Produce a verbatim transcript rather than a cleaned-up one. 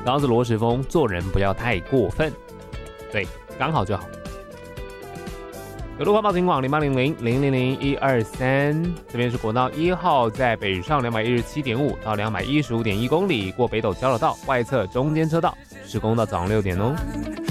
然后是罗时丰，做人不要太过分，对，刚好就好。有路环保情况零八零零零零零一二三，这边是国道一号，在北上两百一十七点五到两百一十五点一公里，过北斗交流道外侧中间车道，施工到早上六点哦。